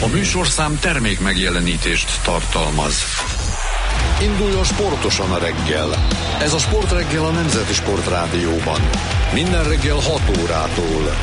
A műsorszám termék megjelenítést tartalmaz. Induljon sportosan a reggel. Ez a Sportreggel a Nemzeti Sportrádióban. Minden reggel 6 órától.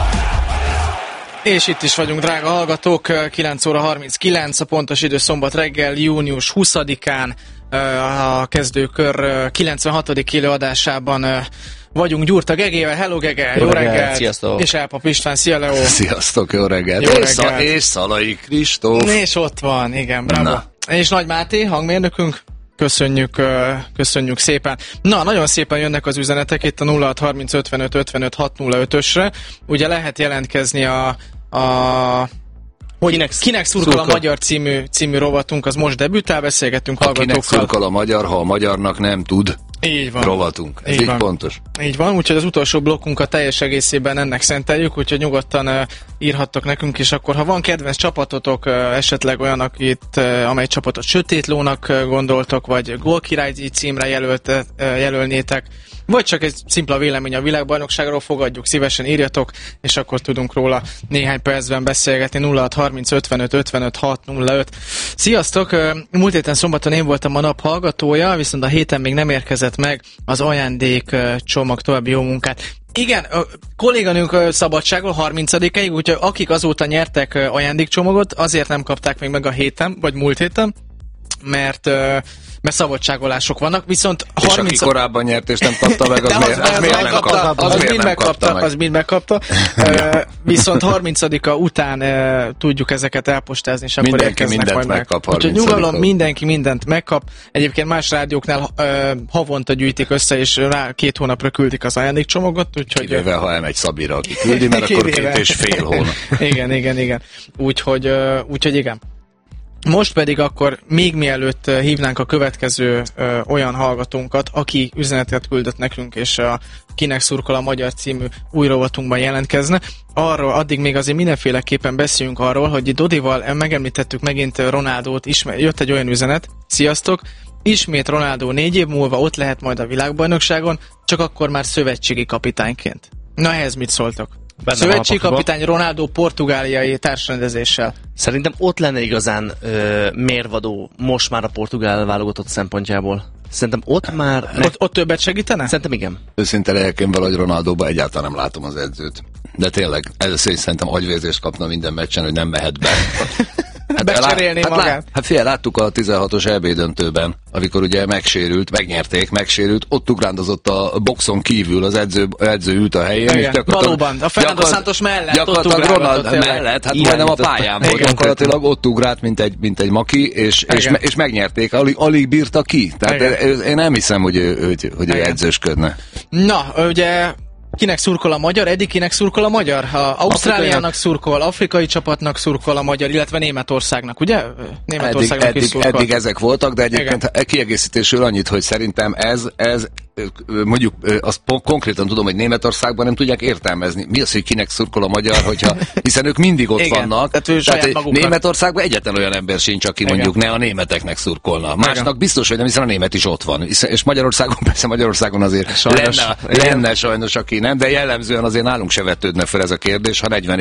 És itt is vagyunk, drága hallgatók, 9 óra 39, a pontos idő szombat reggel, június 20-án, a kezdőkör 96. élőadásában vagyunk Gyurta Gegével. Hello Gege, jó reggelt! Sziasztok! És Elpap István, szia Leo! Sziasztok, jó reggelt! Jó reggelt! És Szalai Kristóf! És ott van, igen, bravo! Na. És Nagy Máté, hangmérnökünk. Köszönjük szépen. Na, nagyon szépen jönnek az üzenetek itt a 0630 55 55 605-ösre. Ugye lehet jelentkezni Kinek szurkol a magyar című rovatunk, az most debütál, beszélgettünk hallgatókkal. Kinek szurkol a magyar, ha a magyarnak nem tud. Így van. Rovatunk. Ez így pontos. Így van, úgyhogy az utolsó blokkunkat teljes egészében ennek szenteljük, úgyhogy nyugodtan írhattok nekünk is. Akkor ha van kedvenc csapatotok, esetleg olyan, amely csapatot sötétlónak gondoltok, vagy gólkirályi címre jelölnétek, vagy csak egy szimpla vélemény a világbajnokságról, fogadjuk, szívesen írjatok, és akkor tudunk róla néhány percben beszélgetni. 0630 55 55 605. Sziasztok! Múlt héten szombaton én voltam a nap hallgatója, viszont a héten még nem érkezett meg az ajándék csomag. További jó munkát. Igen, a kolléganőnk szabadságol 30-ig, úgyhogy akik azóta nyertek ajándékcsomagot, azért nem kapták még meg a héten, vagy múlt héten, mert szabadságolások vannak, viszont 30... És aki korábban nyert és nem kapta meg, az mind megkapta. Viszont 30-a után tudjuk ezeket elpostázni, és akkor érkeznek majd meg. Úgyhogy nyugalom, mindenki mindent megkap. Egyébként más rádióknál havonta gyűjtik össze, és rá 2 hónapra küldik az ajándékcsomagot. Kivéve, ha elmegy Szabira, aki küldi, mert akkor 2,5 hónap. Igen. Úgyhogy igen. Most pedig akkor még mielőtt hívnánk a következő olyan hallgatónkat, aki üzenetet küldött nekünk, és a Kinek szurkol a magyar című új rovatunkban jelentkezne, arról addig még azért mindenféleképpen beszéljünk arról, hogy Dodival megemlítettük megint Ronaldót, jött egy olyan üzenet, sziasztok, ismét Ronaldo 4 év múlva ott lehet majd a világbajnokságon, csak akkor már szövetségi kapitányként. Na ehhez mit szóltok? Szövetségi kapitány Ronaldo portugáliai társrendezéssel. Szerintem ott lenne igazán mérvadó most már a portugál válogatott szempontjából. Szerintem ott már... Ott többet segítene? Szerintem igen. Őszinte lelkem valahogy Ronaldóba egyáltalán nem látom az edzőt. De tényleg, először is szerintem agyvérzést kapna minden meccsen, hogy nem mehet be. Becserélni magát. Hát figyelj, láttuk a 16-os EB döntőben, amikor ugye megsérült, ott ugrándozott a boxon kívül, az edző ült a helyén. Igen, és valóban, a Fernando Santos mellett gyakorlatilag Ronald mellett, hát majdnem a pályán volt, gyakorlatilag ott ugrált, mint egy maki, és megnyerték, alig bírta ki. Tehát én nem hiszem, hogy ő edzősködne. Na, ugye... Kinek szurkol a magyar? Eddig kinek szurkol a magyar? Ausztráliának szurkol, afrikai csapatnak szurkol a magyar, illetve Németországnak, ugye? Németországnak is szurkol. Eddig ezek voltak, de egyébként kiegészítésül annyit, hogy szerintem ez mondjuk azt konkrétan tudom, hogy Németországban nem tudják értelmezni. Mi az, hogy kinek szurkol a magyar, hiszen ők mindig ott vannak. Tehát Németországban egyetlen olyan ember sincs, aki mondjuk ne a németeknek szurkolna. Másnak biztos, hogy nem, hiszen a német is ott van. És Magyarországon azért lenne sajnos, aki nem, de jellemzően azért nálunk se vetődne fel ez a kérdés, ha 40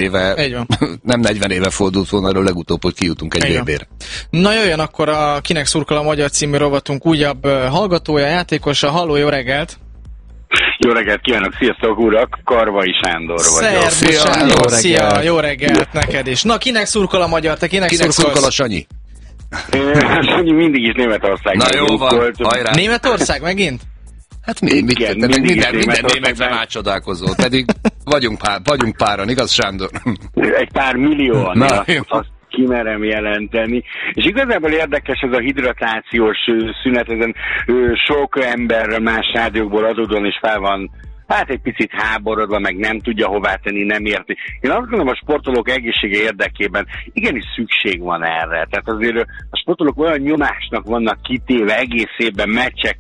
éve fordult volna erről legutóbb, hogy kijutunk egy VB-re. Na jöjjön akkor a Kinek szurkol a magyar című rovatunk újabb hallgatója, játékosa. Halló, jó reggelt! Jó reggelt kívánok, sziasztok urak, Karvai Sándor vagyok. Szervusz Sándor, szia, jó reggelt neked is. Na, kinek szurkol a magyar, te kinek szurkol a Sanyi? Sanyi mindig is Németországban. Na jó van, hajrá! Németország megint? Hát minden németre átcsodálkozol, pedig vagyunk páran, igaz Sándor? Egy pár millióan, azt kimerem jelenteni. És igazából érdekes ez a hidratációs szünet, ezen sok ember más rádiókból adódóan is fel van egy picit háborodva, meg nem tudja hová tenni, nem érti. Én azt gondolom, a sportolók egészsége érdekében igenis szükség van erre. Tehát azért a sportolók olyan nyomásnak vannak kitéve, egész évben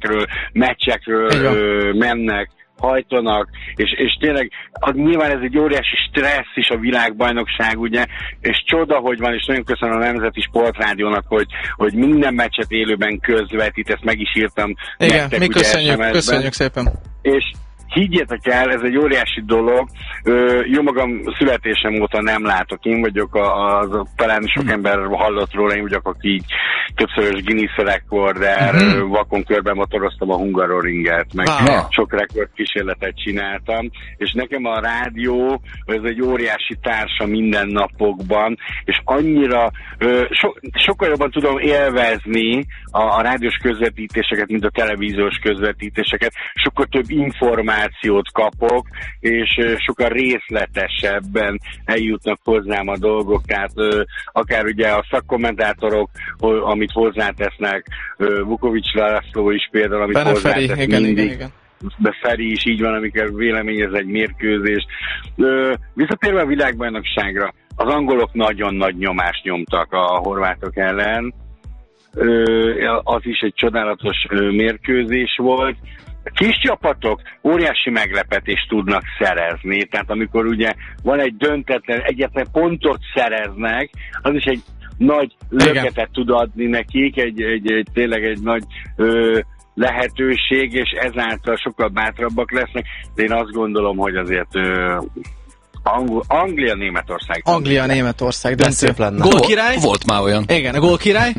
meccsekről mennek, hajtanak, és tényleg nyilván ez egy óriási stressz is a világbajnokság, ugye, és csoda, hogy van, és nagyon köszönöm a Nemzeti Sportrádiónak, hogy minden meccset élőben közvetít, ezt meg is írtam. Igen, mi köszönjük szépen. higgyétek el, ez egy óriási dolog. Jó magam születésem óta nem látok. Én vagyok talán sok ember hallott róla, én vagyok, aki így többszörös Guinness rekorder, vakon körben motoroztam a Hungaroringet, meg sok rekordkísérletet csináltam, és nekem a rádió, ez egy óriási társa minden napokban, és annyira sokkal jobban tudom élvezni a rádiós közvetítéseket, mint a televíziós közvetítéseket, sokkal több információt kapok, és sokkal részletesebben eljutnak hozzám a dolgok, tehát akár ugye a szakkommentátorok, amit hozzátesznek, Vukovics László is például, amit hozzátesz mindig. De Feri is így van, amikor véleményez egy mérkőzést. Visszatérve a világbajnokságra, az angolok nagyon nagy nyomást nyomtak a horvátok ellen. Az is egy csodálatos mérkőzés volt. A kis csapatok óriási meglepetést tudnak szerezni, tehát amikor ugye van egy döntetlen, egyetlen pontot szereznek, az is egy nagy löketet tud adni nekik, tényleg egy nagy lehetőség, és ezáltal sokkal bátrabbak lesznek, de én azt gondolom, hogy azért Anglia-Németország. Anglia-Németország, de szép lenne. Gólkirály? Volt már olyan. Igen, a gólkirály?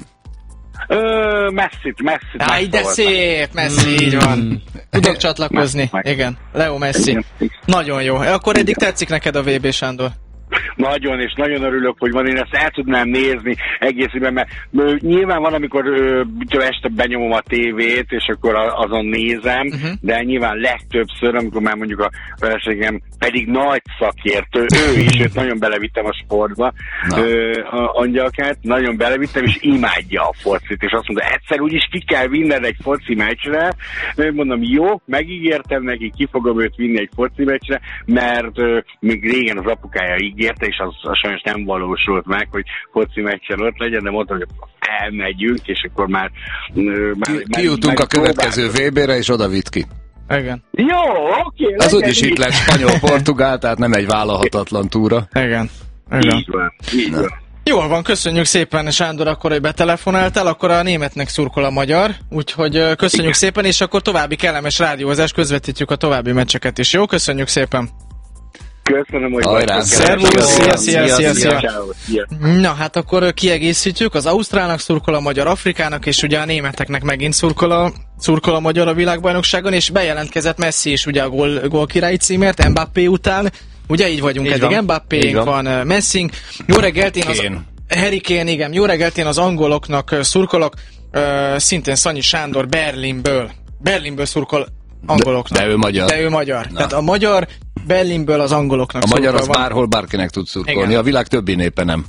Messi. De szép, Messi, így van. Tudok csatlakozni. Igen, Leo Messi. Igen. Nagyon jó. Akkor eddig tetszik neked a VB, Sándor? Nagyon, és nagyon örülök, hogy van, én ezt el tudnám nézni egészében, mert nyilván van, amikor este benyomom a tévét, és akkor azon nézem, de nyilván legtöbbször, amikor már mondjuk a feleségem pedig nagy szakértő, ő is, őt nagyon belevittem a sportba, Angyalkát, nagyon belevittem, és imádja a focit, és azt mondta, egyszer úgyis ki kell vinned egy foci meccsre, mondom, jó, megígértem neki, ki fogom őt vinni egy foci meccsre, mert még régen az apukája ígérte, és az sajnos nem valósult meg, hogy foci meccsen ott legyen, de mondta, hogy elmegyünk, és akkor már kijutunk a következő VB-re, és oda vitt ki. Igen. Jó, oké. Az úgyis itt lett spanyol-portugál, tehát nem egy vállalhatatlan túra. Igen. Így van. Jól van, köszönjük szépen, Sándor, akkor, hogy betelefonáltál, akkor a németnek szurkol a magyar, úgyhogy köszönjük szépen, és akkor további kellemes rádiózás, közvetítjük a további meccseket is. Jó, köszönjük szépen! Köszönöm, hogy szervusz, szia. Na, hát akkor kiegészítjük, az Ausztrálnak szurkol a magyar, Afrikának, és ugye a németeknek megint szurkol a magyar a világbajnokságon, és bejelentkezett Messi is ugye a gólkirályi címért, Mbappé után. Ugye így vagyunk eddig, Mbappénk van, Messink. Jó reggelt, Harry Kane, igen. Jó reggelt, én az angoloknak szurkolok, szintén Szanyi Sándor Berlinből szurkol angoloknak. De ő magyar. Tehát a magyar Berlinből az angoloknak szurkol. A magyar az bárhol bárkinek tud szurkolni, igen. A világ többi népe nem.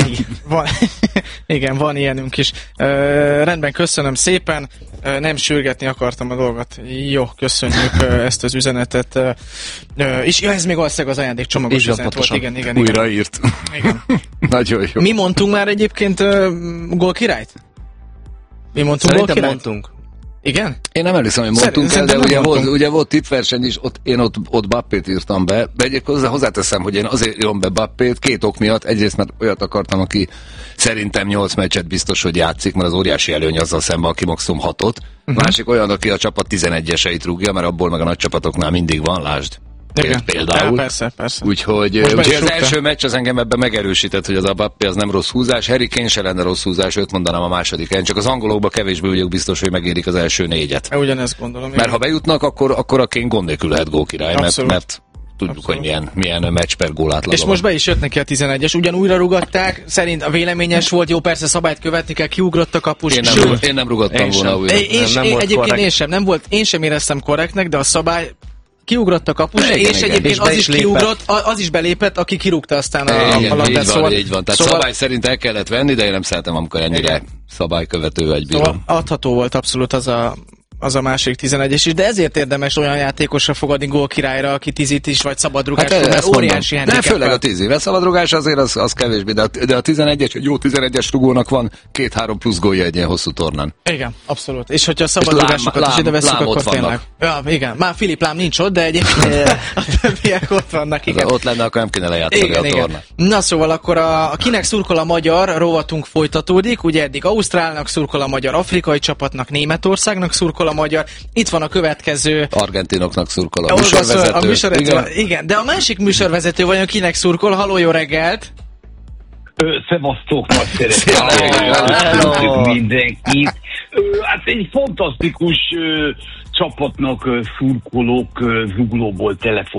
Igen, van ilyenünk is. Rendben, köszönöm szépen. Nem sürgetni akartam a dolgot. Jó, köszönjük ezt az üzenetet. És ez még valószínűleg az ajándékcsomagos üzenet volt. Igen. Újraírt. Igen. Nagyon jó. Mi mondtunk már egyébként gólkirályt? Szerintem mondtunk. Igen? Én nem emlékszem, hogy mondtunk el, de ugye volt tippverseny is, én ott Bappét írtam be, de egyébként hozzáteszem, hogy én azért írom be Bappét két ok miatt. Egyrészt, mert olyat akartam, aki szerintem 8 meccset biztos, hogy játszik, mert az óriási előny azzal szemben, aki maximum 6-ot. Másik olyan, aki a csapat 11-eseit rúgja, mert abból meg a nagy csapatoknál mindig van, lásd. Például. Persze. Úgyhogy az első meccs az engem ebben megerősített, hogy az a Mbappé az nem rossz húzás. Harry Kane se lenne rossz húzás, őt mondanám a második helyen. Csak az angolokban kevésbé vagyok biztos, hogy megérik az első 4-et. Ugyanezt gondolom. Mert ha bejutnak, akkor a Kane gond nélkül lehet gólkirály, mert tudjuk, hogy milyen meccs per gól átlaga. És most be is jött neki a 11-es, ugyan újra rugatták, szerint a véleményes volt, jó, persze szabályt követni kell, kiugrott a kapus. Én nem rugattam volna újra. Én sem éreztem korrektnek, de a szabály kiugrott a kapus, és egyébként az is kiugrott, az is belépett, aki kirúgta aztán a labdát. Így van. Tehát szabály szerint el kellett venni, de én nem szeretem, amikor ennyire szabálykövető egy bíró. Szóval adható volt abszolút az a másik 11-es is, de ezért érdemes olyan játékosra fogadni gólkirályra, aki 10-it is, vagy szabadrugás, mert óriási handicap. De főleg a 10 éves szabadrugás azért az kevésbé, de a 11-es, jó 11-es rugónak van 2-3 plusz gólja egy ilyen hosszú tornán. Igen, abszolút. És hogyha a szabadrugásokat is ide veszünk, akkor tényleg. Ja, igen. Már Filip Lám nincs ott, de egyébként a többiek ott vannak, igen. Ott lenne, akkor nem kéne lejátszani a tornát. Na szóval akkor a kinek szurkol a magyar rovatunk folytatódik, ugye eddig Ausztrálnak szurkol a magyar, afrikai csapatnak, Németországnak szurkol a magyar. Itt van a következő... Argentinoknak szurkol a műsorvezető. Igen, de a másik műsorvezető vajon kinek szurkol? Halló, jó reggelt! Szevasztok, nagy szeretettel mindenkit. Hát egy fantasztikus csapatnak szurkolók, zuglóból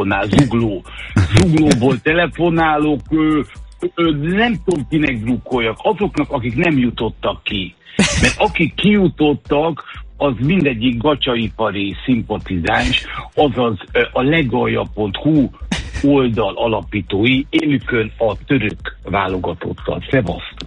telefonálok, nem tudom kinek drukkoljak, azoknak, akik nem jutottak ki. Mert akik kijutottak, az mindegyik gacsaipari szimpatizáns, azaz a legalja.hu oldal alapítói, élükön a török válogatottal. Szevaszt!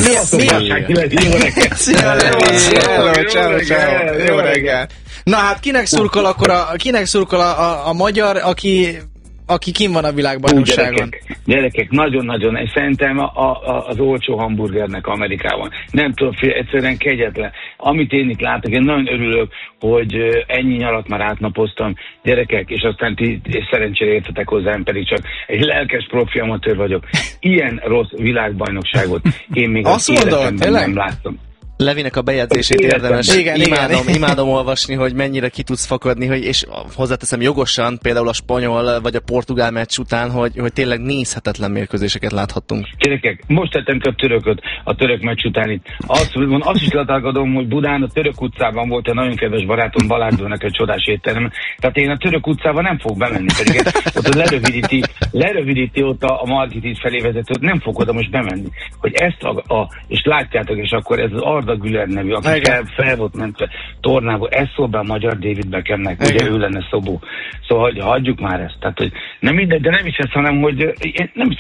Jó reggel! Na hát kinek szurkol akkor a magyar, aki kim van a világbajnokságon? Gyerekek, nagyon-nagyon, és szerintem az olcsó hamburgernek Amerikában. Nem tudom, egyszerűen kegyetlen. Amit én itt látok, én nagyon örülök, hogy ennyi nyarat már átnapoztam, gyerekek, és aztán ti szerencsére értetek hozzám, pedig csak egy lelkes profi amatőr vagyok. Ilyen rossz világbajnokságot én még az életemben nem láttam. Levinek a bejegyzését érdemes. Imádom olvasni, hogy mennyire ki tudsz fakadni, és hozzáteszem jogosan, például a spanyol vagy a portugál meccs után, hogy tényleg nézhetetlen mérkőzéseket láthattunk. Gyerekek, most tettem ki a török meccs után itt. Azt is letálgadom, hogy Budán a Török utcában volt egy nagyon kedves barátom, Balárdónak egy csodás étterem. Tehát én a Török utcában nem fog bemenni, pedig ott lerövidíti ott a Margit felé vezetőt, nem fog oda most bemenni. Hogy ezt és látjátok, és akkor ez az Arda Güler nevű, aki fel volt mentve tornából, ez szól be a magyar David Beckhamnek, ugye ő lenne Szobó. Szóval hagyjuk már ezt. Tehát, hogy nem mindegy, de nem is ez, hanem, hogy én nem